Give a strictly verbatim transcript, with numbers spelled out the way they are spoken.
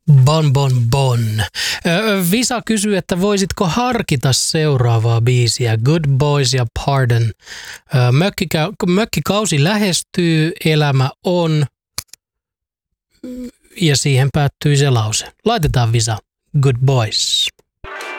Bon, bon, bon. Visa kysyy, että voisitko harkita seuraavaa biisiä, Good Boys ja Pardon. Mökkikä, mökkikausi lähestyy, elämä on, ja siihen päättyy se lause. Laitetaan Visa, Good Boys.